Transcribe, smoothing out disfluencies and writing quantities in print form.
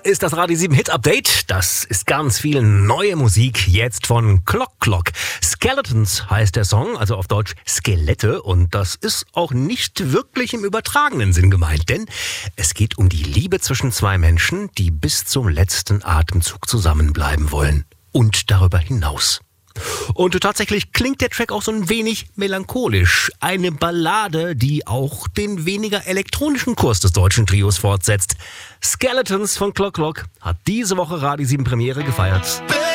ist das Radio 7 Hit Update. Das ist ganz viel neue Musik jetzt von Clock Clock. Skeletons heißt der Song, also auf Deutsch Skelette. Und das ist auch nicht wirklich im übertragenen Sinn gemeint, denn es geht um die Liebe zwischen zwei Menschen, die bis zum letzten Atemzug zusammenbleiben wollen. Und darüber hinaus. Und tatsächlich klingt der Track auch so ein wenig melancholisch. Eine Ballade, die auch den weniger elektronischen Kurs des deutschen Trios fortsetzt. Skeletons von Clock Clock hat diese Woche Radio 7 Premiere gefeiert.